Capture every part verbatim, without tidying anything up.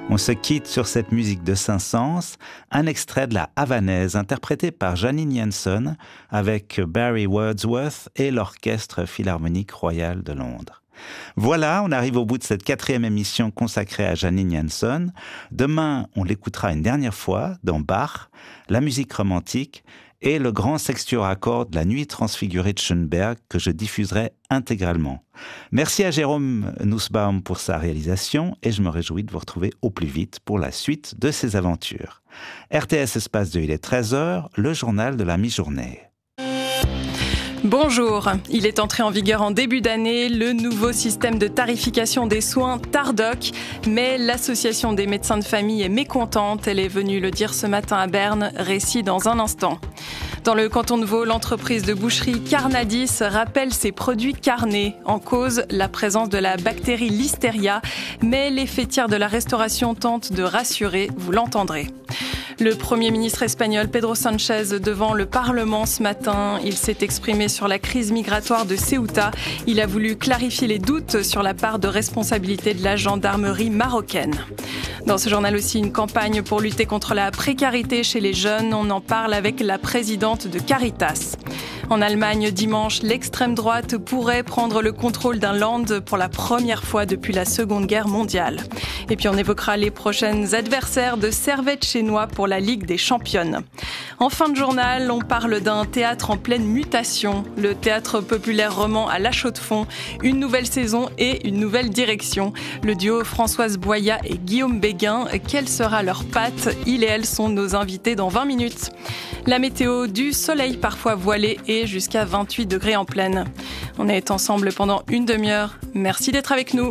On se quitte sur cette musique de Saint-Saëns, un extrait de la Havanaise interprétée par Janine Jansen avec Barry Wordsworth et l'Orchestre Philharmonique Royal de Londres. Voilà, on arrive au bout de cette quatrième émission consacrée à Janine Jansen. Demain, on l'écoutera une dernière fois dans Bach, la musique romantique et le grand sextuor à cordes La Nuit transfigurée de Schönberg que je diffuserai intégralement. Merci à Jérôme Nussbaum pour sa réalisation et je me réjouis de vous retrouver au plus vite pour la suite de ces aventures. R T S Espace deux, il est treize heures, le journal de la mi-journée. Bonjour, il est entré en vigueur en début d'année le nouveau système de tarification des soins Tardoc, mais l'association des médecins de famille est mécontente, elle est venue le dire ce matin à Berne, récit dans un instant. Dans le canton de Vaud, l'entreprise de boucherie Carnadis rappelle ses produits carnés. En cause, la présence de la bactérie Listeria, mais les fêtières de la restauration tentent de rassurer, vous l'entendrez. Le Premier ministre espagnol Pedro Sánchez devant le Parlement ce matin, il s'est exprimé sur la crise migratoire de Ceuta. Il a voulu clarifier les doutes sur la part de responsabilité de la gendarmerie marocaine. Dans ce journal aussi, une campagne pour lutter contre la précarité chez les jeunes. On en parle avec la présidente de Caritas. En Allemagne, dimanche, l'extrême droite pourrait prendre le contrôle d'un land pour la première fois depuis la Seconde Guerre mondiale. Et puis on évoquera les prochaines adversaires de Servette chinois pour la Ligue des Championnes. En fin de journal, on parle d'un théâtre en pleine mutation. Le théâtre populaire roman à La Chaux-de-Fonds, une nouvelle saison et une nouvelle direction. Le duo Françoise Boya et Guillaume Béguin, quelle sera leur patte? Ils et elles sont nos invités dans vingt minutes. La météo, du soleil parfois voilé et jusqu'à vingt-huit degrés en pleine. On est ensemble pendant une demi-heure. Merci d'être avec nous.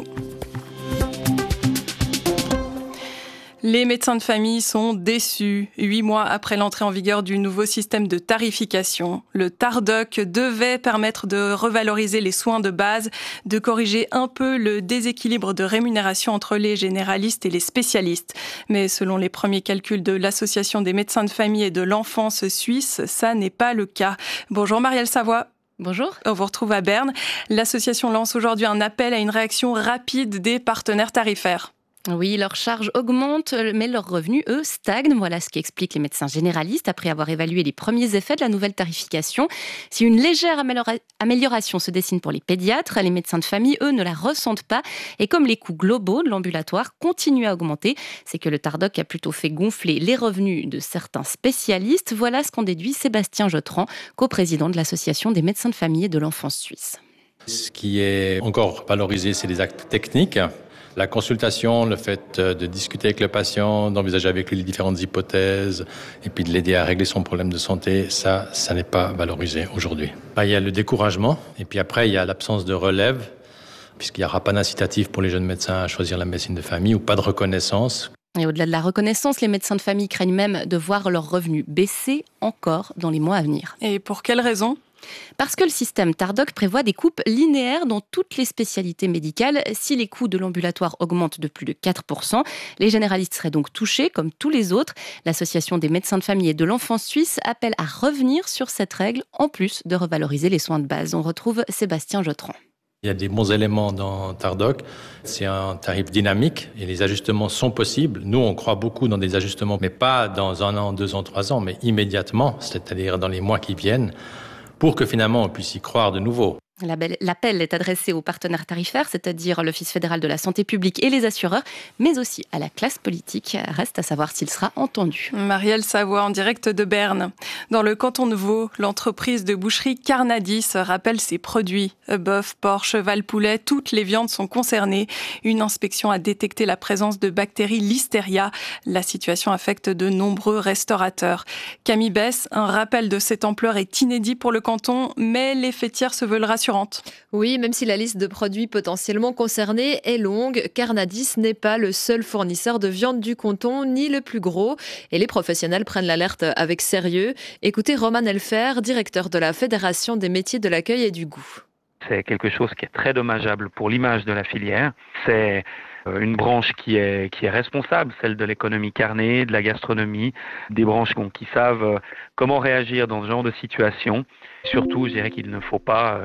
Les médecins de famille sont déçus. Huit mois après l'entrée en vigueur du nouveau système de tarification, le Tardoc devait permettre de revaloriser les soins de base, de corriger un peu le déséquilibre de rémunération entre les généralistes et les spécialistes. Mais selon les premiers calculs de l'Association des médecins de famille et de l'enfance suisse, ça n'est pas le cas. Bonjour Marielle Savoie. Bonjour. On vous retrouve à Berne. L'association lance aujourd'hui un appel à une réaction rapide des partenaires tarifaires. Oui, leurs charges augmentent, mais leurs revenus, eux, stagnent. Voilà ce qu'expliquent les médecins généralistes après avoir évalué les premiers effets de la nouvelle tarification. Si une légère améliora- amélioration se dessine pour les pédiatres, les médecins de famille, eux, ne la ressentent pas. Et comme les coûts globaux de l'ambulatoire continuent à augmenter, c'est que le Tardoc a plutôt fait gonfler les revenus de certains spécialistes. Voilà ce qu'en déduit Sébastien Jotran, coprésident de l'Association des médecins de famille et de l'enfance suisse. Ce qui est encore valorisé, c'est les actes techniques. La consultation, le fait de discuter avec le patient, d'envisager avec lui les différentes hypothèses et puis de l'aider à régler son problème de santé, ça, ça n'est pas valorisé aujourd'hui. Bah, il y a le découragement et puis après, il y a l'absence de relève puisqu'il n'y aura pas d'incitatif pour les jeunes médecins à choisir la médecine de famille ou pas de reconnaissance. Et au-delà de la reconnaissance, les médecins de famille craignent même de voir leurs revenus baisser encore dans les mois à venir. Et pour quelles raisons ? Parce que le système Tardoc prévoit des coupes linéaires dans toutes les spécialités médicales. Si les coûts de l'ambulatoire augmentent de plus de quatre pour cent, les généralistes seraient donc touchés comme tous les autres. L'Association des médecins de famille et de l'enfance suisse appelle à revenir sur cette règle, en plus de revaloriser les soins de base. On retrouve Sébastien Jotran. Il y a des bons éléments dans Tardoc. C'est un tarif dynamique et les ajustements sont possibles. Nous, on croit beaucoup dans des ajustements, mais pas dans un an, deux ans, trois ans, mais immédiatement, c'est-à-dire dans les mois qui viennent, pour que finalement on puisse y croire de nouveau. L'appel est adressé aux partenaires tarifaires, c'est-à-dire l'Office fédéral de la santé publique et les assureurs, mais aussi à la classe politique. Reste à savoir s'il sera entendu. Marielle Savoie en direct de Berne. Dans le canton de Vaud, l'entreprise de boucherie Carnadis rappelle ses produits. Bœuf, porc, cheval, poulet, toutes les viandes sont concernées. Une inspection a détecté la présence de bactéries Listeria. La situation affecte de nombreux restaurateurs. Camille Bess, un rappel de cette ampleur est inédit pour le canton, mais les fêtières se veulent rassurantes. Oui, même si la liste de produits potentiellement concernés est longue, Carnadis n'est pas le seul fournisseur de viande du canton, ni le plus gros. Et les professionnels prennent l'alerte avec sérieux. Écoutez Roman Elfer, directeur de la Fédération des métiers de l'accueil et du goût. C'est quelque chose qui est très dommageable pour l'image de la filière. C'est une branche qui est, qui est responsable, celle de l'économie carnée, de la gastronomie, des branches qui savent comment réagir dans ce genre de situation. Surtout, je dirais qu'il ne faut pas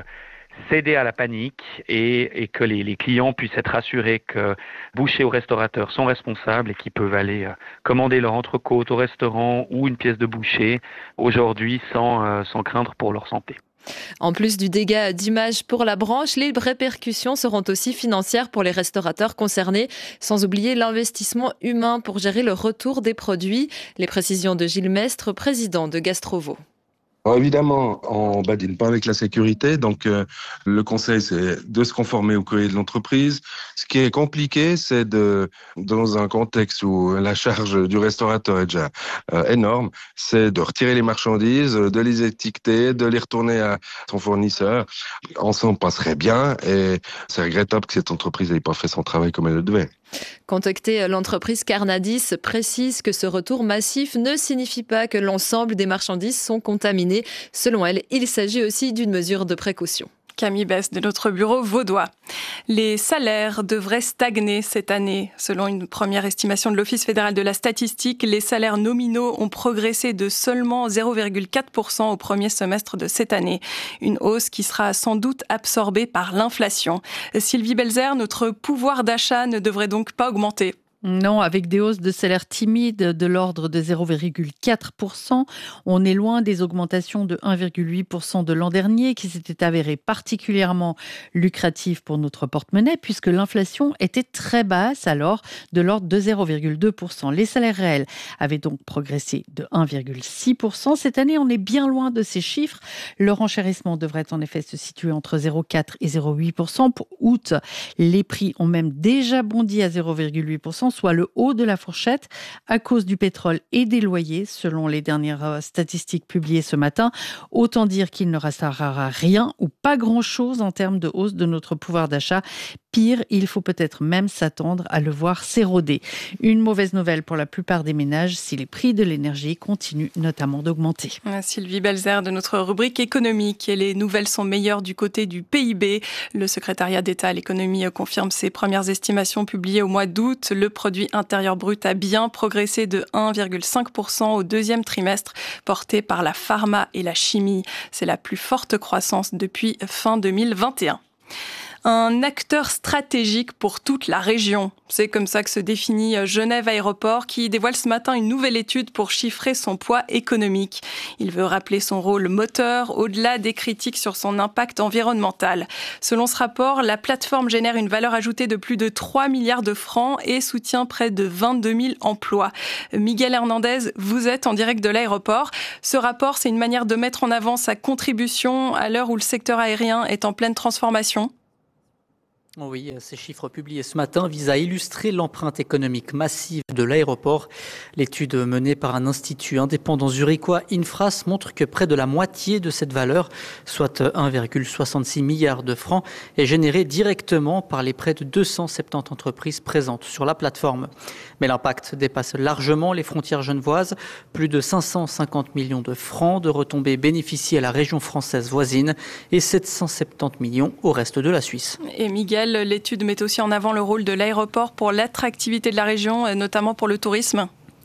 céder à la panique et, et que les, les clients puissent être assurés que bouchers ou restaurateurs sont responsables et qu'ils peuvent aller euh, commander leur entrecôte au restaurant ou une pièce de boucher aujourd'hui sans, euh, sans craindre pour leur santé. En plus du dégât d'image pour la branche, les répercussions seront aussi financières pour les restaurateurs concernés, sans oublier l'investissement humain pour gérer le retour des produits. Les précisions de Gilles Mestre, président de Gastrovo. Alors évidemment, on badine pas avec la sécurité, donc euh, le conseil c'est de se conformer au courrier de l'entreprise. Ce qui est compliqué, c'est de, dans un contexte où la charge du restaurateur est déjà euh, énorme, c'est de retirer les marchandises, de les étiqueter, de les retourner à son fournisseur. Ensemble, on passerait bien et c'est regrettable que cette entreprise n'ait pas fait son travail comme elle le devait. Contacté, l'entreprise Carnadis précise que ce retour massif ne signifie pas que l'ensemble des marchandises sont contaminées. Selon elle, il s'agit aussi d'une mesure de précaution. Camille Bess de notre bureau vaudois. Les salaires devraient stagner cette année. Selon une première estimation de l'Office fédéral de la statistique, les salaires nominaux ont progressé de seulement zéro virgule quatre pour cent au premier semestre de cette année. Une hausse qui sera sans doute absorbée par l'inflation. Sylvie Belzer, notre pouvoir d'achat ne devrait donc pas augmenter. Non, avec des hausses de salaire timides de l'ordre de zéro virgule quatre pour cent, on est loin des augmentations de un virgule huit pour cent de l'an dernier qui s'étaient avérées particulièrement lucratives pour notre porte-monnaie puisque l'inflation était très basse alors de l'ordre de zéro virgule deux pour cent. Les salaires réels avaient donc progressé de un virgule six pour cent. Cette année, on est bien loin de ces chiffres. Le renchérissement devrait en effet se situer entre zéro virgule quatre et zéro virgule huit pour cent. Pour août, les prix ont même déjà bondi à zéro virgule huit pour cent, soit le haut de la fourchette à cause du pétrole et des loyers, selon les dernières statistiques publiées ce matin. Autant dire qu'il ne restera rien ou pas grand-chose en termes de hausse de notre pouvoir d'achat. Pire, il faut peut-être même s'attendre à le voir s'éroder. Une mauvaise nouvelle pour la plupart des ménages si les prix de l'énergie continuent notamment d'augmenter. Sylvie Belzer de notre rubrique économique. Et les nouvelles sont meilleures du côté du P I B. Le secrétariat d'État à l'économie confirme ses premières estimations publiées au mois d'août. Le produit intérieur brut a bien progressé de un virgule cinq pour cent au deuxième trimestre, porté par la pharma et la chimie. C'est la plus forte croissance depuis fin deux mille vingt et un. Un acteur stratégique pour toute la région. C'est comme ça que se définit Genève Aéroport qui dévoile ce matin une nouvelle étude pour chiffrer son poids économique. Il veut rappeler son rôle moteur au-delà des critiques sur son impact environnemental. Selon ce rapport, la plateforme génère une valeur ajoutée de plus de trois milliards de francs et soutient près de vingt-deux mille emplois. Miguel Hernandez, vous êtes en direct de l'aéroport. Ce rapport, c'est une manière de mettre en avant sa contribution à l'heure où le secteur aérien est en pleine transformation. Oui, ces chiffres publiés ce matin visent à illustrer l'empreinte économique massive de l'aéroport. L'étude menée par un institut indépendant zurichois, Infras, montre que près de la moitié de cette valeur, soit un virgule soixante-six milliard de francs, est générée directement par les près de deux cent soixante-dix entreprises présentes sur la plateforme. Mais l'impact dépasse largement les frontières genevoises. Plus de cinq cent cinquante millions de francs de retombées bénéficient à la région française voisine et sept cent soixante-dix millions au reste de la Suisse. Et Miguel, l'étude met aussi en avant le rôle de l'aéroport pour l'attractivité de la région, notamment pour le tourisme.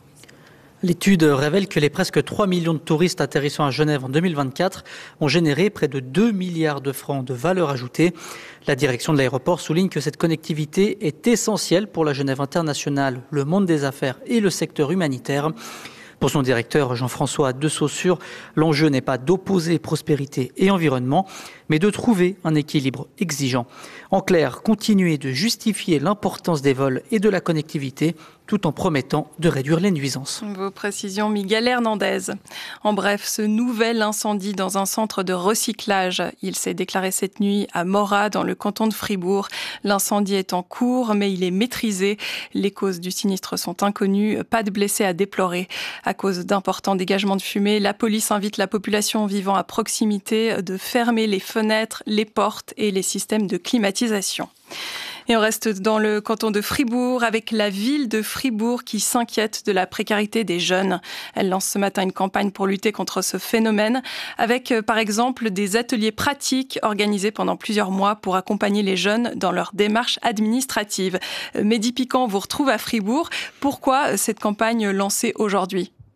L'étude révèle que les presque trois millions de touristes atterrissant à Genève en deux mille vingt-quatre ont généré près de deux milliards de francs de valeur ajoutée. La direction de l'aéroport souligne que cette connectivité est essentielle pour la Genève internationale, le monde des affaires et le secteur humanitaire. Pour son directeur Jean-François de Saussure, l'enjeu n'est pas d'opposer prospérité et environnement, mais de trouver un équilibre exigeant. En clair, continuer de justifier l'importance des vols et de la connectivité, tout en promettant de réduire les nuisances. Vos précisions, Miguel Hernandez. En bref, ce nouvel incendie dans un centre de recyclage. Il s'est déclaré cette nuit à Morat, dans le canton de Fribourg. L'incendie est en cours, mais il est maîtrisé. Les causes du sinistre sont inconnues. Pas de blessés à déplorer. À cause d'importants dégagements de fumée, la police invite la population vivant à proximité de fermer les fenêtres, les portes et les systèmes de climatisation. Et on reste dans le canton de Fribourg avec la ville de Fribourg qui s'inquiète de la précarité des jeunes. Elle lance ce matin une campagne pour lutter contre ce phénomène avec par exemple des ateliers pratiques organisés pendant plusieurs mois pour accompagner les jeunes dans leur démarche administrative. Mehdi Piquant vous retrouve à Fribourg. Pourquoi cette campagne lancée aujourd'hui ?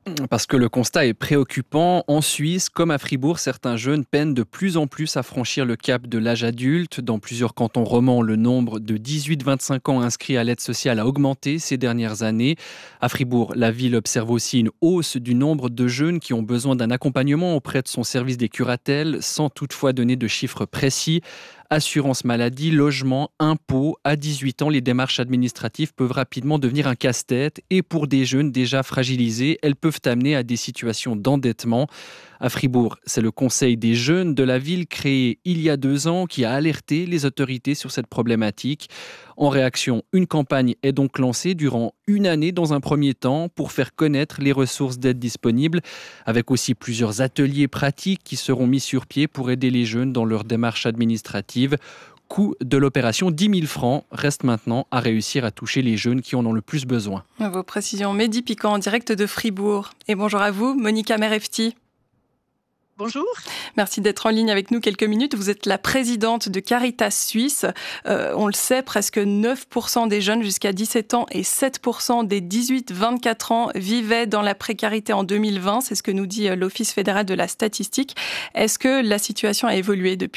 Parce que le constat est préoccupant. En Suisse, comme à Fribourg, certains jeunes peinent de plus en plus à franchir le cap de l'âge adulte. Dans plusieurs cantons romans, le nombre de dix-huit à vingt-cinq ans inscrits à l'aide sociale a augmenté ces dernières années. À Fribourg, la ville observe aussi une hausse du nombre de jeunes qui ont besoin d'un accompagnement auprès de son service des curatelles, sans toutefois donner de chiffres précis. Assurance maladie, logement, impôts. À dix-huit ans, les démarches administratives peuvent rapidement devenir un casse-tête et pour des jeunes déjà fragilisés, elles peuvent amener à des situations d'endettement. À Fribourg, c'est le Conseil des jeunes de la ville créé il y a deux ans qui a alerté les autorités sur cette problématique. En réaction, une campagne est donc lancée durant une année dans un premier temps pour faire connaître les ressources d'aide disponibles, avec aussi plusieurs ateliers pratiques qui seront mis sur pied pour aider les jeunes dans leur démarche administrative. Coût de l'opération, dix mille francs, reste maintenant à réussir à toucher les jeunes qui en ont le plus besoin. Vos précisions, Mehdi Piquant en direct de Fribourg. Et bonjour à vous, Monica Merefti. Bonjour. Merci d'être en ligne avec nous quelques minutes. Vous êtes la présidente de Caritas Suisse. Euh, on le sait, presque neuf pour cent des jeunes jusqu'à dix-sept ans et sept pour cent des dix-huit à vingt-quatre ans vivaient dans la précarité en deux mille vingt. C'est ce que nous dit l'Office fédéral de la statistique. Est-ce que la situation a évolué depuis ?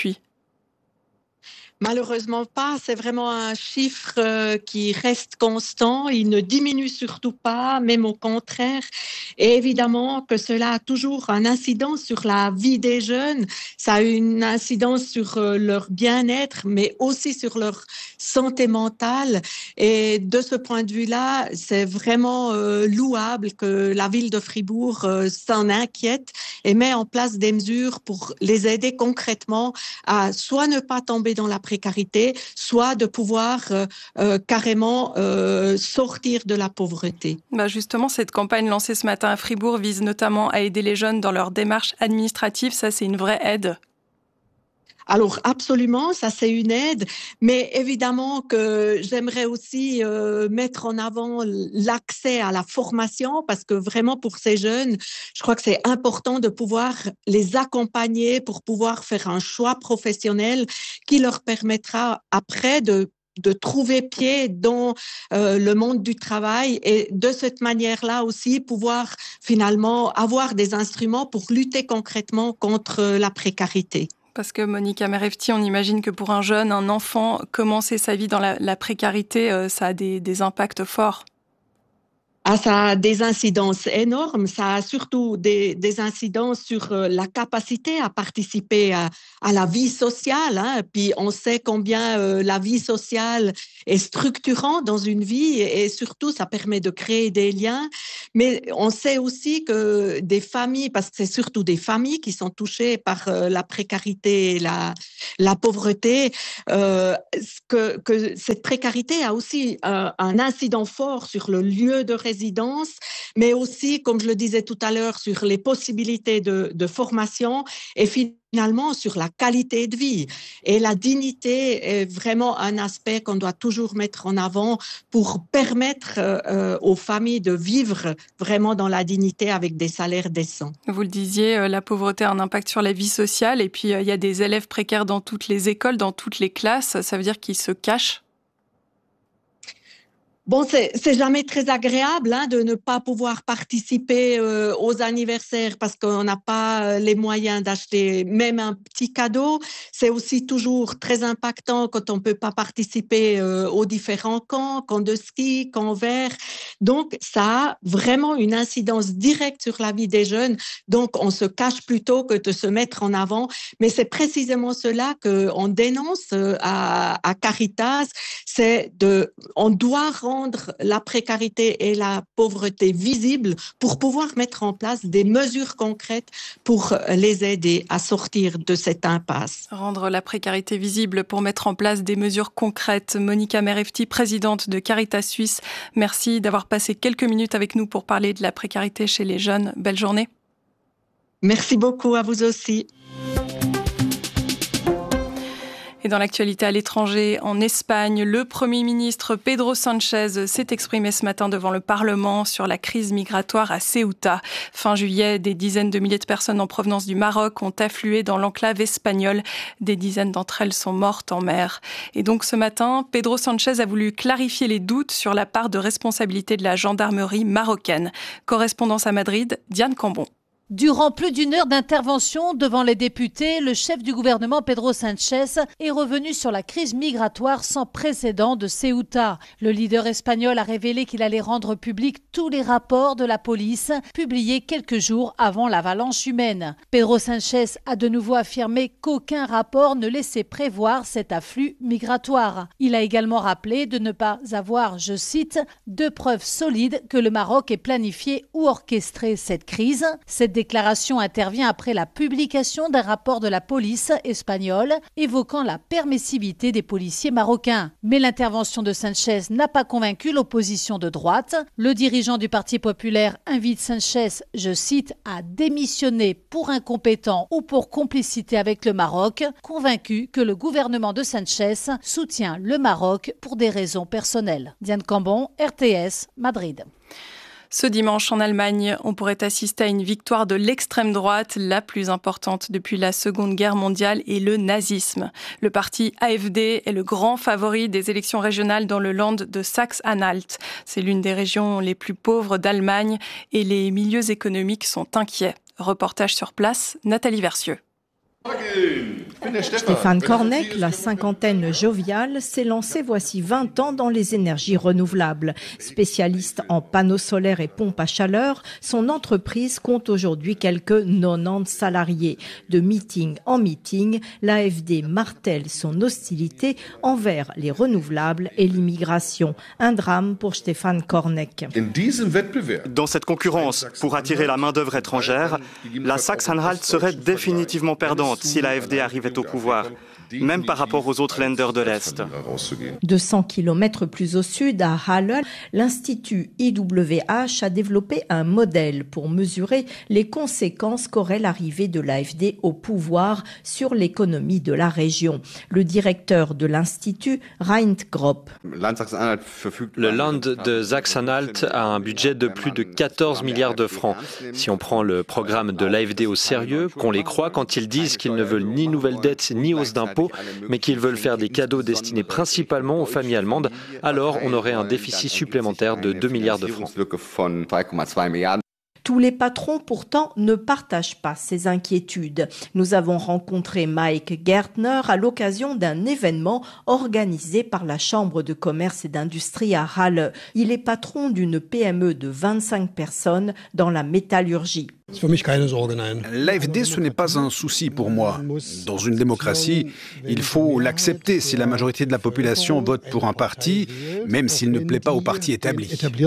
Malheureusement pas, c'est vraiment un chiffre euh, qui reste constant, il ne diminue surtout pas, même au contraire. Et évidemment que cela a toujours un incidence sur la vie des jeunes, ça a une incidence sur euh, leur bien-être, mais aussi sur leur santé mentale. Et de ce point de vue-là, c'est vraiment euh, louable que la ville de Fribourg euh, s'en inquiète et met en place des mesures pour les aider concrètement à soit ne pas tomber dans la précarité, soit de pouvoir euh, euh, carrément euh, sortir de la pauvreté. Bah justement, cette campagne lancée ce matin à Fribourg vise notamment à aider les jeunes dans leur démarche administrative. Ça, c'est une vraie aide. Alors absolument, ça c'est une aide, mais évidemment que j'aimerais aussi euh, mettre en avant l'accès à la formation parce que vraiment pour ces jeunes, je crois que c'est important de pouvoir les accompagner pour pouvoir faire un choix professionnel qui leur permettra après de de trouver pied dans euh, le monde du travail et de cette manière-là aussi pouvoir finalement avoir des instruments pour lutter concrètement contre la précarité. Parce que Monica Merefti, on imagine que pour un jeune, un enfant, commencer sa vie dans la, la précarité, euh, ça a des, des impacts forts. Ah, ça a des incidences énormes, ça a surtout des, des incidences sur euh, la capacité à participer à, à la vie sociale. Hein. Puis on sait combien euh, la vie sociale est structurante dans une vie et, et surtout ça permet de créer des liens. Mais on sait aussi que des familles, parce que c'est surtout des familles qui sont touchées par euh, la précarité et la, la pauvreté, euh, que, que cette précarité a aussi euh, un incident fort sur le lieu de résidence, mais aussi, comme je le disais tout à l'heure, sur les possibilités de, de formation et finalement sur la qualité de vie. Et la dignité est vraiment un aspect qu'on doit toujours mettre en avant pour permettre euh, aux familles de vivre vraiment dans la dignité avec des salaires décents. Vous le disiez, la pauvreté a un impact sur la vie sociale et puis il y a des élèves précaires dans toutes les écoles, dans toutes les classes. Ça veut dire qu'ils se cachent ? Bon, c'est, c'est jamais très agréable hein, de ne pas pouvoir participer euh, aux anniversaires parce qu'on n'a pas les moyens d'acheter même un petit cadeau. C'est aussi toujours très impactant quand on peut pas participer euh, aux différents camps, camps de ski, camps verts. Donc, ça a vraiment une incidence directe sur la vie des jeunes. Donc, on se cache plutôt que de se mettre en avant. Mais c'est précisément cela qu'on dénonce à, à Caritas. C'est de, on doit rendre la précarité et la pauvreté visibles pour pouvoir mettre en place des mesures concrètes pour les aider à sortir de cette impasse. Rendre la précarité visible pour mettre en place des mesures concrètes. Monica Merefti, présidente de Caritas Suisse, merci d'avoir passé quelques minutes avec nous pour parler de la précarité chez les jeunes. Belle journée. Merci beaucoup à vous aussi. Et dans l'actualité à l'étranger, en Espagne, le Premier ministre Pedro Sánchez s'est exprimé ce matin devant le Parlement sur la crise migratoire à Ceuta. Fin juillet, des dizaines de milliers de personnes en provenance du Maroc ont afflué dans l'enclave espagnole. Des dizaines d'entre elles sont mortes en mer. Et donc ce matin, Pedro Sánchez a voulu clarifier les doutes sur la part de responsabilité de la gendarmerie marocaine. Correspondance à Madrid, Diane Cambon. Durant plus d'une heure d'intervention devant les députés, le chef du gouvernement Pedro Sánchez est revenu sur la crise migratoire sans précédent de Ceuta. Le leader espagnol a révélé qu'il allait rendre public tous les rapports de la police publiés quelques jours avant l'avalanche humaine. Pedro Sánchez a de nouveau affirmé qu'aucun rapport ne laissait prévoir cet afflux migratoire. Il a également rappelé de ne pas avoir, je cite, de preuves solides que le Maroc ait planifié ou orchestré cette crise. Cette déclaration intervient après la publication d'un rapport de la police espagnole évoquant la permissivité des policiers marocains. Mais l'intervention de Sánchez n'a pas convaincu l'opposition de droite. Le dirigeant du Parti populaire invite Sánchez, je cite, à démissionner pour incompétent ou pour complicité avec le Maroc, convaincu que le gouvernement de Sánchez soutient le Maroc pour des raisons personnelles. Diane Cambon, R T S, Madrid. Ce dimanche, en Allemagne, on pourrait assister à une victoire de l'extrême droite, la plus importante depuis la Seconde Guerre mondiale, et le nazisme. Le parti A F D est le grand favori des élections régionales dans le Land de Saxe-Anhalt. C'est l'une des régions les plus pauvres d'Allemagne et les milieux économiques sont inquiets. Reportage sur place, Nathalie Versieux. Stefan Kornek, la cinquantaine joviale, s'est lancé voici vingt ans dans les énergies renouvelables. Spécialiste en panneaux solaires et pompes à chaleur, son entreprise compte aujourd'hui quelques quatre-vingt-dix salariés. De meeting en meeting, l'A F D martèle son hostilité envers les renouvelables et l'immigration. Un drame pour Stefan Kornek. Dans cette concurrence pour attirer la main-d'œuvre étrangère, la Saxe-Anhalt serait définitivement perdante si l'A F D arrivait au pouvoir, même par rapport aux autres Länder de l'Est. deux cents kilomètres plus au sud, à Halle, l'Institut I W H a développé un modèle pour mesurer les conséquences qu'aurait l'arrivée de l'A F D au pouvoir sur l'économie de la région. Le directeur de l'Institut, Reint Gropp. Le Land de Saxe-Anhalt a un budget de plus de quatorze milliards de francs. Si on prend le programme de l'A F D au sérieux, qu'on les croit quand ils disent qu'ils ne veulent ni nouvelles dettes ni hausse d'impôts, mais qu'ils veulent faire des cadeaux destinés principalement aux familles allemandes, alors on aurait un déficit supplémentaire de deux milliards de francs. Tous les patrons, pourtant, ne partagent pas ces inquiétudes. Nous avons rencontré Mike Gärtner à l'occasion d'un événement organisé par la Chambre de commerce et d'industrie à Halle. Il est patron d'une P M E de vingt-cinq personnes dans la métallurgie. L'A F D, ce n'est pas un souci pour moi. Dans une démocratie, il faut l'accepter si la majorité de la population vote pour un parti, même s'il ne plaît pas au parti établi.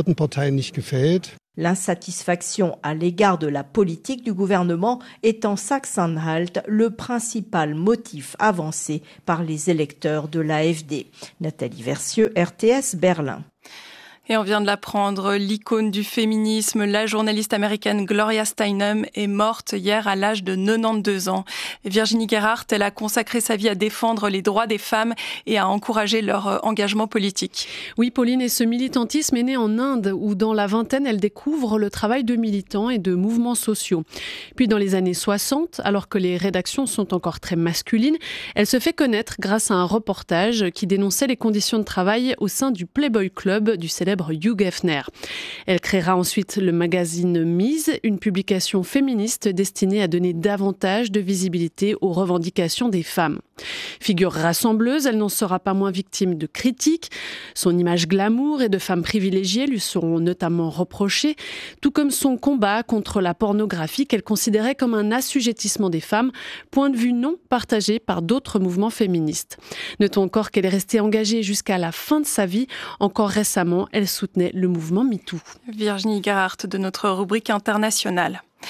L'insatisfaction à l'égard de la politique du gouvernement est en Saxe-Anhalt le principal motif avancé par les électeurs de l'A F D. Nathalie Versieux, R T S, Berlin. Et on vient de l'apprendre, l'icône du féminisme, la journaliste américaine Gloria Steinem est morte hier à l'âge de quatre-vingt-douze ans. Virginie Gerhardt, elle a consacré sa vie à défendre les droits des femmes et à encourager leur engagement politique. Oui, Pauline, et ce militantisme est né en Inde, où dans la vingtaine, elle découvre le travail de militants et de mouvements sociaux. Puis dans les années soixante, alors que les rédactions sont encore très masculines, elle se fait connaître grâce à un reportage qui dénonçait les conditions de travail au sein du Playboy Club du célèbre Hugh Hefner. Elle créera ensuite le magazine Mise, une publication féministe destinée à donner davantage de visibilité aux revendications des femmes. Figure rassembleuse, elle n'en sera pas moins victime de critiques. Son image glamour et de femme privilégiée lui seront notamment reprochées, tout comme son combat contre la pornographie qu'elle considérait comme un assujettissement des femmes, point de vue non partagé par d'autres mouvements féministes. Notons encore qu'elle est restée engagée jusqu'à la fin de sa vie. Encore récemment, elle soutenait le mouvement MeToo. Virginie Gerhardt de notre rubrique internationale.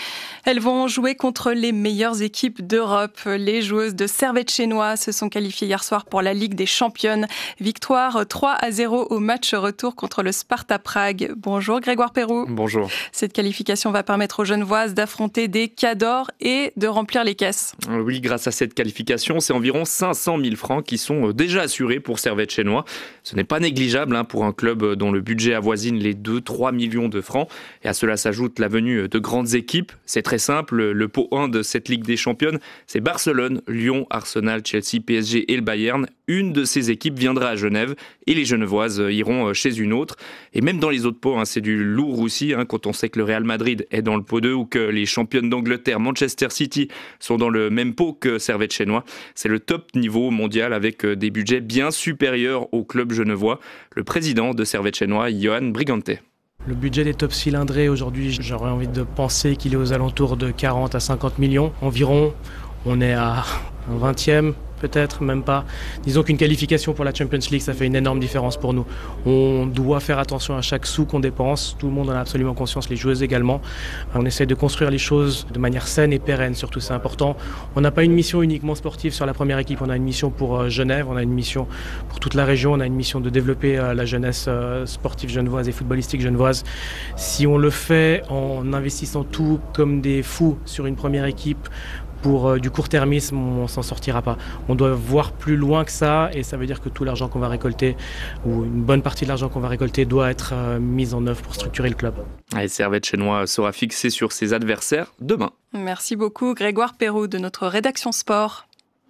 Elles vont jouer contre les meilleures équipes d'Europe. Les joueuses de Servette Chénois se sont qualifiées hier soir pour la Ligue des Championnes. Victoire trois à zéro au match retour contre le Sparta Prague. Bonjour Grégoire Perroux. Bonjour. Cette qualification va permettre aux Genevoises d'affronter des cadors et de remplir les caisses. Oui, grâce à cette qualification, c'est environ cinq cent mille francs qui sont déjà assurés pour Servette Chénois. Ce n'est pas négligeable hein, pour un club dont le budget avoisine les deux à trois millions de francs. Et à cela s'ajoute la venue de grandes équipes. C'est très simple, le pot un de cette Ligue des Championnes, c'est Barcelone, Lyon, Arsenal, Chelsea, P S G et le Bayern. Une de ces équipes viendra à Genève et les Genevoises iront chez une autre. Et même dans les autres pots, hein, c'est du lourd aussi hein, quand on sait que le Real Madrid est dans le pot deux ou que les championnes d'Angleterre, Manchester City, sont dans le même pot que Servette Chénois. C'est le top niveau mondial avec des budgets bien supérieurs au club genevois. Le président de Servette Chénois, Johan Brigante. Le budget des top cylindrés aujourd'hui, j'aurais envie de penser qu'il est aux alentours de quarante à cinquante millions environ. On est à un vingtième, peut-être, même pas. Disons qu'une qualification pour la Champions League, ça fait une énorme différence pour nous. On doit faire attention à chaque sou qu'on dépense. Tout le monde en a absolument conscience, les joueuses également. On essaie de construire les choses de manière saine et pérenne, surtout c'est important. On n'a pas une mission uniquement sportive sur la première équipe, on a une mission pour Genève, on a une mission pour toute la région, on a une mission de développer la jeunesse sportive genevoise et footballistique genevoise. Si on le fait en investissant tout comme des fous sur une première équipe, pour euh, du court-termisme, on s'en sortira pas. On doit voir plus loin que ça et ça veut dire que tout l'argent qu'on va récolter, ou une bonne partie de l'argent qu'on va récolter, doit être euh, mise en œuvre pour structurer le club. Et Servette Chénois sera fixé sur ses adversaires demain. Merci beaucoup Grégoire Perroux de notre rédaction sport.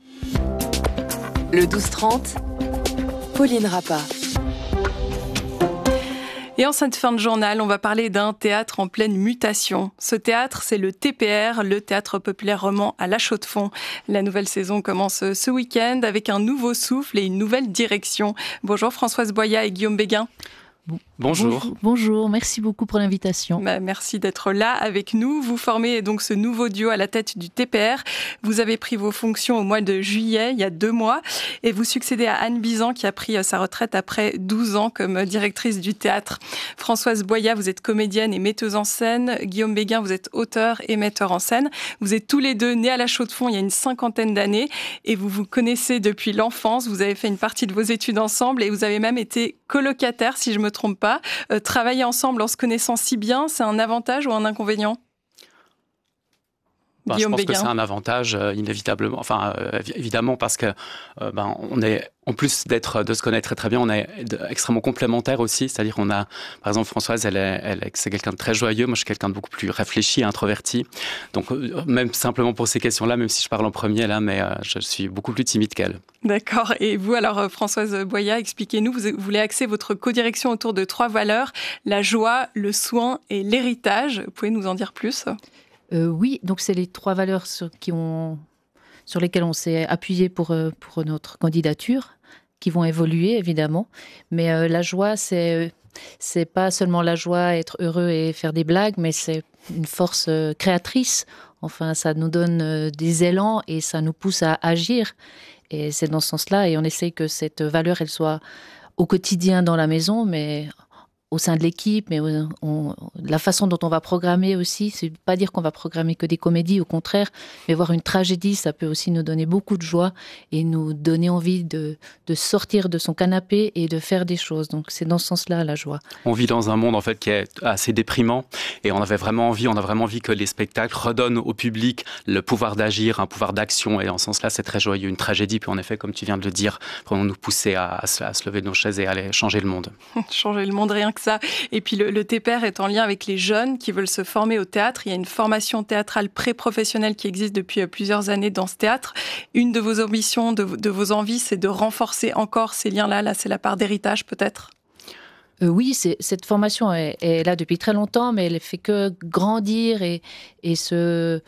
Le douze trente, Pauline Rappa. Et en cette fin de journal, on va parler d'un théâtre en pleine mutation. Ce théâtre, c'est le T P R, le Théâtre Populaire Roman à La Chaux-de-Fonds. La nouvelle saison commence ce week-end avec un nouveau souffle et une nouvelle direction. Bonjour Françoise Boya et Guillaume Béguin. Bonjour. Bonjour. Bonjour, merci beaucoup pour l'invitation. Bah, merci d'être là avec nous. Vous formez donc ce nouveau duo à la tête du T P R. Vous avez pris vos fonctions au mois de juillet, il y a deux mois, et vous succédez à Anne Bizan qui a pris sa retraite après douze ans comme directrice du théâtre. Françoise Boya, vous êtes comédienne et metteuse en scène. Guillaume Béguin, vous êtes auteur et metteur en scène. Vous êtes tous les deux nés à La Chaux-de-Fonds il y a une cinquantaine d'années et vous vous connaissez depuis l'enfance. Vous avez fait une partie de vos études ensemble et vous avez même été colocataires, si je me trompe pas. Euh, travailler ensemble en se connaissant si bien, c'est un avantage ou un inconvénient ? Ben, je pense Béguin. que c'est un avantage euh, inévitablement, enfin euh, évidemment parce que euh, ben on est en plus d'être de se connaître très très bien, on est extrêmement complémentaires aussi, c'est-à-dire qu'on a par exemple Françoise, elle est, elle est c'est quelqu'un de très joyeux, moi je suis quelqu'un de beaucoup plus réfléchi, introverti, donc euh, même simplement pour ces questions-là, même si je parle en premier là, mais euh, je suis beaucoup plus timide qu'elle. D'accord. Et vous alors Françoise Boya, expliquez-nous, vous voulez axer votre codirection autour de trois valeurs, la joie, le soin et l'héritage. Vous pouvez nous en dire plus ? Euh, oui, donc c'est les trois valeurs sur, qui ont, sur lesquelles on s'est appuyé pour, pour notre candidature, qui vont évoluer évidemment. Mais euh, la joie, c'est, c'est pas seulement la joie, être heureux et faire des blagues, mais c'est une force euh, créatrice. Enfin, ça nous donne euh, des élans et ça nous pousse à agir. Et c'est dans ce sens-là. Et on essaie que cette valeur, elle soit au quotidien dans la maison, mais au sein de l'équipe, mais on, on, la façon dont on va programmer aussi, c'est pas dire qu'on va programmer que des comédies, au contraire, mais voir une tragédie, ça peut aussi nous donner beaucoup de joie et nous donner envie de, de sortir de son canapé et de faire des choses. Donc c'est dans ce sens-là la joie. On vit dans un monde en fait qui est assez déprimant et on avait vraiment envie, on a vraiment envie que les spectacles redonnent au public le pouvoir d'agir, un pouvoir d'action, et en ce sens-là c'est très joyeux. Une tragédie peut en effet, comme tu viens de le dire, vraiment nous pousser à, à, se, à se lever de nos chaises et à aller changer le monde. Changer le monde, rien que ça. Et puis le, le T P R est en lien avec les jeunes qui veulent se former au théâtre. Il y a une formation théâtrale pré-professionnelle qui existe depuis plusieurs années dans ce théâtre. Une de vos ambitions, de, de vos envies, c'est de renforcer encore ces liens-là. Là, c'est la part d'héritage peut-être ? Euh, oui, c'est, cette formation est, est là depuis très longtemps, mais elle ne fait que grandir et, et se...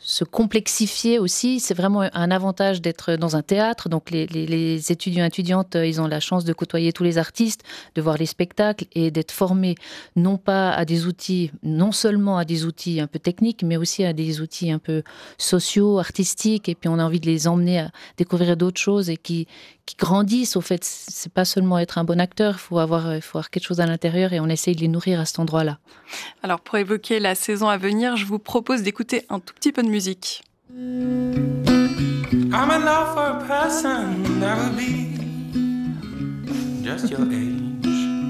se complexifier aussi. C'est vraiment un avantage d'être dans un théâtre. Donc les, les, les étudiants et étudiantes, ils ont la chance de côtoyer tous les artistes, de voir les spectacles et d'être formés non pas à des outils, non seulement à des outils un peu techniques, mais aussi à des outils un peu sociaux, artistiques. Et puis on a envie de les emmener à découvrir d'autres choses et qui, qui grandissent. Au fait, c'est pas seulement être un bon acteur, il faut avoir, il faut avoir quelque chose à l'intérieur et on essaye de les nourrir à cet endroit-là. Alors pour évoquer la saison à venir, je vous propose d'écouter un tout petit peu de musique. I'm in love for a person that'll be just your age.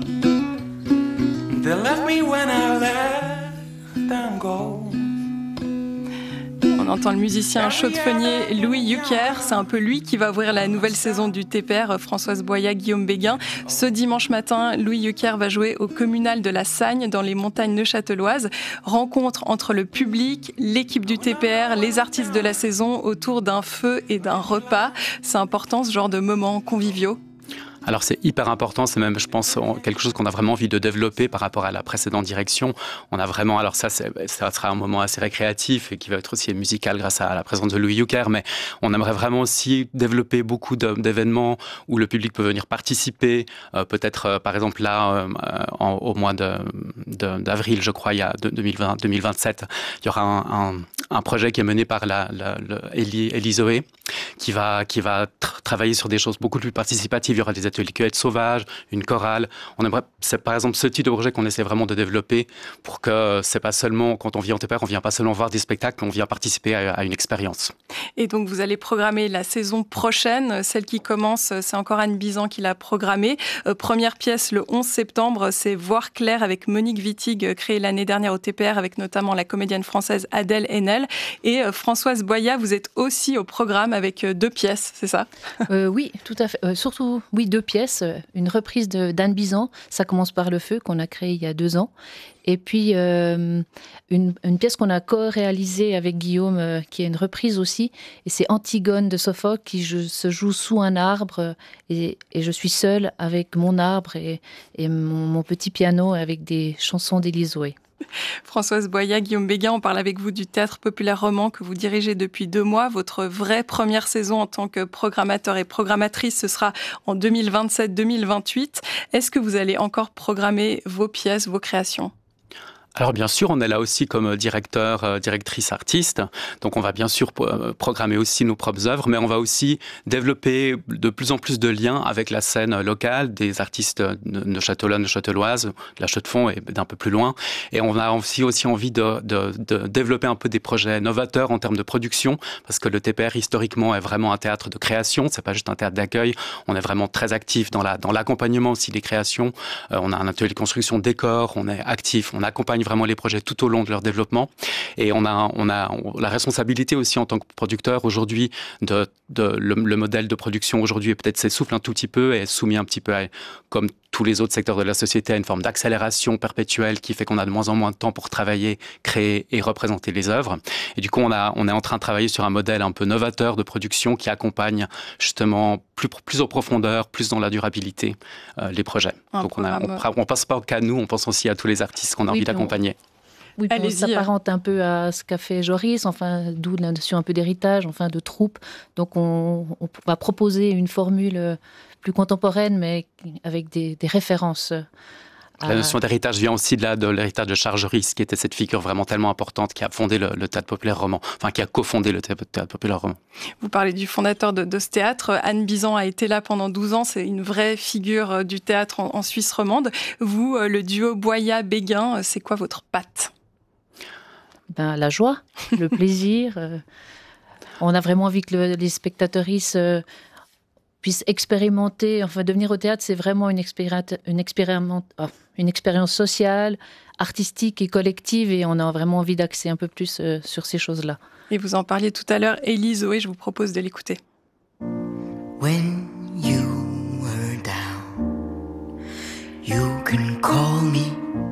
They left me when I let them go. On entend le musicien chaudefonnier Louis Hucker. C'est un peu lui qui va ouvrir la nouvelle saison du T P R, Françoise Boya, Guillaume Béguin. Ce dimanche matin, Louis Hucker va jouer au communal de la Sagne, dans les montagnes neuchâteloises. Rencontre entre le public, l'équipe du T P R, les artistes de la saison autour d'un feu et d'un repas. C'est important, ce genre de moments conviviaux. Alors c'est hyper important, c'est même, je pense, quelque chose qu'on a vraiment envie de développer par rapport à la précédente direction. On a vraiment, alors ça, c'est, ça sera un moment assez récréatif et qui va être aussi musical grâce à la présence de Louis Hucker, mais on aimerait vraiment aussi développer beaucoup de, d'événements où le public peut venir participer. Euh, peut-être, euh, par exemple, là, euh, en, au mois de, de, d'avril, je crois, il y a deux mille vingt, deux mille vingt-sept, il y aura un, un, un projet qui est mené par la, la, la Elie, Elie Zoé, qui va, qui va tr- travailler sur des choses beaucoup plus participatives. Il y aura des ateliers cueillette sauvage, une chorale. On aimerait, c'est par exemple ce type de projet qu'on essaie vraiment de développer pour que c'est pas seulement, quand on vient en T P R, on vient pas seulement voir des spectacles, on vient participer à, à une expérience. Et donc vous allez programmer la saison prochaine, celle qui commence, c'est encore Anne Bizan qui l'a programmée. Euh, première pièce le onze septembre, c'est Voir clair avec Monique Wittig, créée l'année dernière au T P R avec notamment la comédienne française Adèle Haenel. Et euh, Françoise Boya, vous êtes aussi au programme avec euh, deux pièces, c'est ça ? euh, Oui, tout à fait. Euh, surtout, oui, deux pièces. Une reprise de, d'Anne Bizan, Ça commence par le feu, qu'on a créé il y a deux ans. Et puis, euh, une, une pièce qu'on a co-réalisée avec Guillaume, euh, qui est une reprise aussi. Et c'est Antigone de Sophocle, qui je, se joue sous un arbre. Et, et je suis seule avec mon arbre et, et mon, mon petit piano avec des chansons d'Élie Zoé. Françoise Boya, Guillaume Béguin, on parle avec vous du Théâtre Populaire Roman que vous dirigez depuis deux mois. Votre vraie première saison en tant que programmateur et programmatrice, ce sera en deux mille vingt-sept deux mille vingt-huit. Est-ce que vous allez encore programmer vos pièces, vos créations ? Alors bien sûr, on est là aussi comme directeur, euh, directrice artiste, donc on va bien sûr euh, programmer aussi nos propres œuvres, mais on va aussi développer de plus en plus de liens avec la scène locale, des artistes neuchâtelois, neuchâteloises, de la Chaux-de-Fonds et d'un peu plus loin. Et on a aussi, aussi envie de, de, de développer un peu des projets novateurs en termes de production, parce que le T P R historiquement est vraiment un théâtre de création, c'est pas juste un théâtre d'accueil, on est vraiment très actif dans, la, dans l'accompagnement aussi des créations. Euh, on a un atelier de construction de décors, on est actif, on accompagne vraiment les projets tout au long de leur développement. Et on a, on a la responsabilité aussi en tant que producteur aujourd'hui de, de le, le modèle de production aujourd'hui peut-être s'essouffle un tout petit peu et est soumis un petit peu à, comme tous les autres secteurs de la société, à une forme d'accélération perpétuelle qui fait qu'on a de moins en moins de temps pour travailler, créer et représenter les œuvres. Et du coup, on, a, on est en train de travailler sur un modèle un peu novateur de production qui accompagne justement plus, plus en profondeur, plus dans la durabilité, euh, les projets. Un Donc on ne on, on pense pas qu'à nous, on pense aussi à tous les artistes qu'on a oui, envie d'accompagner. Oui, on s'apparente un peu à ce qu'a fait Joris, enfin, d'où la notion un peu d'héritage, enfin, de troupe. Donc on, on va proposer une formule plus contemporaine, mais avec des, des références. À... La notion d'héritage vient aussi de, la, de l'héritage de Charles Joris, qui était cette figure vraiment tellement importante qui a fondé le, le Théâtre Populaire Roman, enfin qui a cofondé le Théâtre Populaire Roman. Vous parlez du fondateur de, de ce théâtre. Anne Bizan a été là pendant douze ans. C'est une vraie figure du théâtre en, en Suisse romande. Vous, le duo Boya-Béguin, c'est quoi votre patte ? Ben, la joie, le plaisir. Euh, on a vraiment envie que le, les spectateuristes euh, puissent expérimenter. Enfin, de venir au théâtre, c'est vraiment une, expéri- une, expériment- oh, une expérience sociale, artistique et collective. Et on a vraiment envie d'axer un peu plus euh, sur ces choses-là. Et vous en parliez tout à l'heure, Élie Zoé, je vous propose de l'écouter. When you were down, you can call me.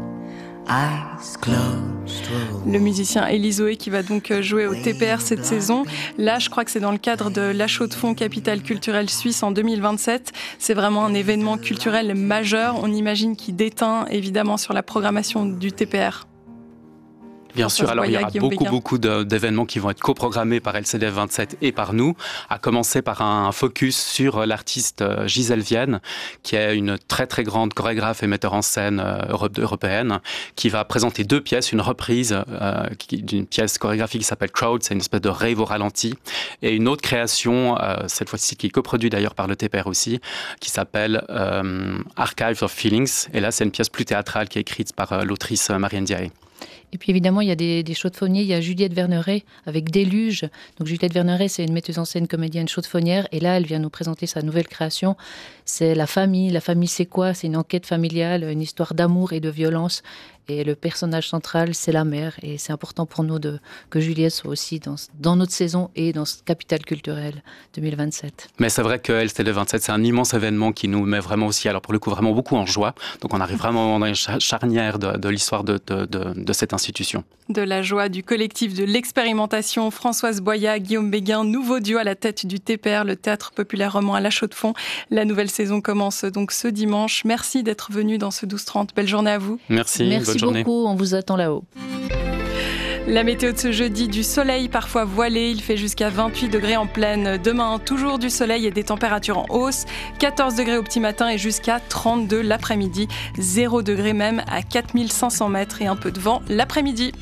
Le musicien Élie Zoé qui va donc jouer au T P R cette saison. Là, je crois que c'est dans le cadre de la Chaux-de-Fonds, capitale culturelle suisse en deux mille vingt-sept. C'est vraiment un événement culturel majeur. On imagine qu'il déteint évidemment sur la programmation du T P R. Bien sûr, alors il y aura beaucoup, beaucoup d'événements qui vont être coprogrammés par L C D F vingt-sept et par nous, à commencer par un focus sur l'artiste Gisèle Vienne, qui est une très très grande chorégraphe et metteur en scène européenne, qui va présenter deux pièces, une reprise euh, d'une pièce chorégraphique qui s'appelle Crowd, c'est une espèce de rave au ralenti, et une autre création, euh, cette fois-ci qui est coproduite d'ailleurs par le T P R aussi, qui s'appelle euh, Archive of Feelings, et là c'est une pièce plus théâtrale qui est écrite par euh, l'autrice Marianne Diaye. Et puis évidemment, il y a des, des chaudes-fauniers. Il y a Juliette Verneret avec Déluge. Donc Juliette Verneret, c'est une metteuse en scène, comédienne chaude-faunière. Et là, elle vient nous présenter sa nouvelle création. C'est la famille. La famille, c'est quoi? C'est une enquête familiale, une histoire d'amour et de violence. Et le personnage central, c'est la mère. Et c'est important pour nous de, que Juliette soit aussi dans, dans notre saison et dans ce Capitale culturelle deux mille vingt-sept. Mais c'est vrai que L C D vingt-sept, c'est un immense événement qui nous met vraiment aussi, alors pour le coup, vraiment beaucoup en joie. Donc on arrive vraiment dans une charnière de, de l'histoire de, de, de, de cette institution. De la joie du collectif de l'expérimentation, Françoise Boya, Guillaume Béguin, nouveau duo à la tête du T P R, le Théâtre Populaire Roman à La Chaux-de-Fonds. La nouvelle saison commence donc ce dimanche. Merci d'être venu dans ce douze trente. Belle journée à vous. Merci, Merci bonne journée. beaucoup, on vous attend là-haut. La météo de ce jeudi, du soleil parfois voilé, il fait jusqu'à vingt-huit degrés en pleine. Demain, toujours du soleil et des températures en hausse, quatorze degrés au petit matin et jusqu'à trente-deux l'après-midi, zéro degré même à quatre mille cinq cents mètres et un peu de vent l'après-midi.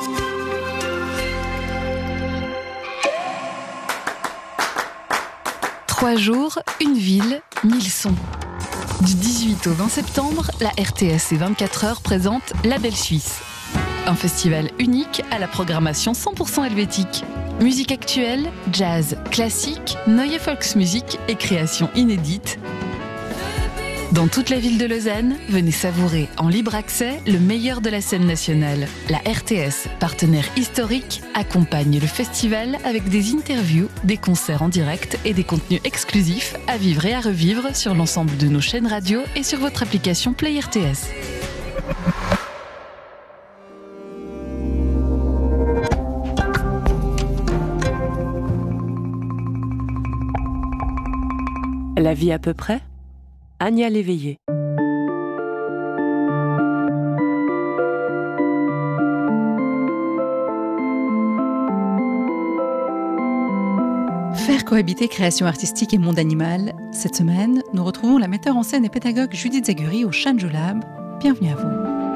Trois jours, une ville, mille sons. Du dix-huit au vingt septembre, la R T S et vingt-quatre heures présente La Belle Suisse. Un festival unique à la programmation cent pour cent helvétique. Musique actuelle, jazz, classique, neue Volksmusik et créations inédites. Dans toute la ville de Lausanne, venez savourer en libre accès le meilleur de la scène nationale. La R T S, partenaire historique, accompagne le festival avec des interviews, des concerts en direct et des contenus exclusifs à vivre et à revivre sur l'ensemble de nos chaînes radio et sur votre application Play R T S. La vie à peu près, Ania Léveillé. Faire cohabiter création artistique et monde animal. Cette semaine, nous retrouvons la metteur en scène et pédagogue Judith Zaguri au Shanju Lab. Bienvenue à vous.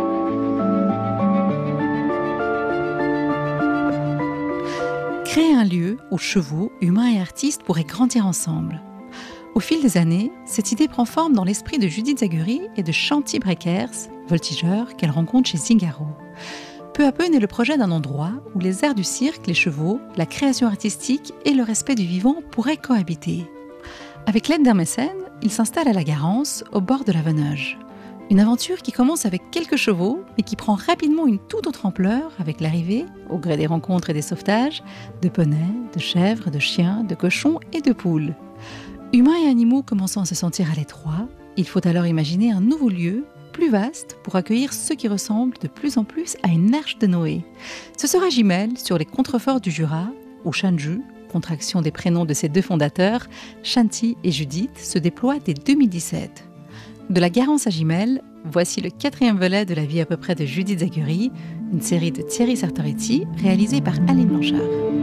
Créer un lieu où chevaux, humains et artistes pourraient grandir ensemble. Au fil des années, cette idée prend forme dans l'esprit de Judith Zaguri et de Shanti Breakers, voltigeurs qu'elle rencontre chez Zingaro. Peu à peu naît le projet d'un endroit où les arts du cirque, les chevaux, la création artistique et le respect du vivant pourraient cohabiter. Avec l'aide d'un mécène, il s'installe à la Garance, au bord de la Venoge. Une aventure qui commence avec quelques chevaux, mais qui prend rapidement une toute autre ampleur avec l'arrivée, au gré des rencontres et des sauvetages, de poneys, de chèvres, de chiens, de cochons et de poules. Humains et animaux commençant à se sentir à l'étroit, il faut alors imaginer un nouveau lieu, plus vaste, pour accueillir ceux qui ressemblent de plus en plus à une arche de Noé. Ce sera Gimel, sur les contreforts du Jura, où Shanju, contraction des prénoms de ses deux fondateurs, Shanti et Judith, se déploie dès deux mille dix-sept. De la Garance à Gimel, voici le quatrième volet de la vie à peu près de Judith Zaguri, une série de Thierry Sartoretti, réalisée par Aline Blanchard.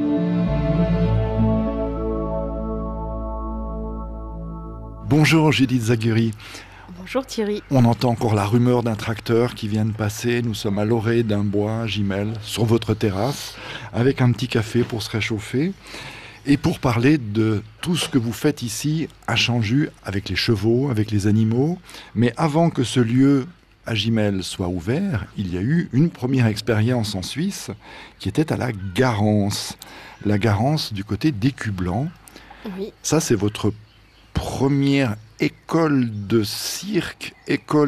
Bonjour Judith Zaguri. Bonjour Thierry. On entend encore la rumeur d'un tracteur qui vient de passer. Nous sommes à l'orée d'un bois, Gimel, sur votre terrasse, avec un petit café pour se réchauffer. Et pour parler de tout ce que vous faites ici à Shanju, avec les chevaux, avec les animaux. Mais avant que ce lieu à Gimel soit ouvert, il y a eu une première expérience en Suisse qui était à la Garance. La Garance du côté d'Écublanc. Oui. Ça, c'est votre première école de cirque, école